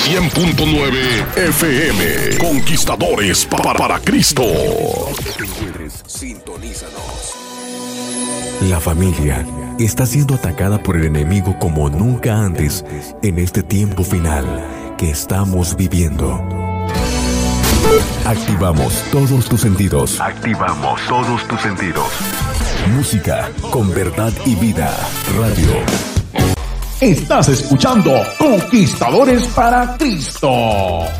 100.9 FM. Conquistadores para Cristo. Sintonízanos. La familia está siendo atacada por el enemigo como nunca antes en este tiempo final que estamos viviendo. Activamos todos tus sentidos. Activamos todos tus sentidos. Música con verdad y vida. Radio. Estás escuchando Conquistadores para Cristo.